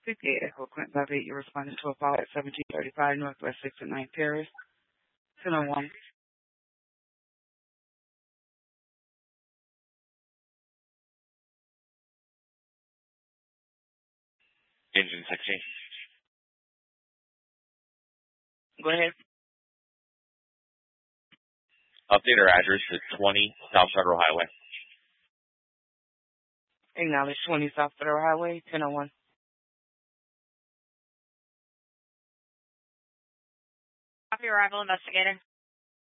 58 Echo Clinton 58, you're responding to a call at 1735 Northwest 6th and 9th Terrace. 1001. Engine 16. Go ahead. Update our address to 20 South Federal Highway. Acknowledge 20 South Federal Highway, 1001. Copy arrival, investigator.